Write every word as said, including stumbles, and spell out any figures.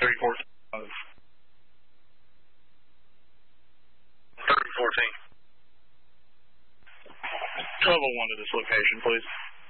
thirty fourteen. thirty fourteen. twelve oh one to this location, please.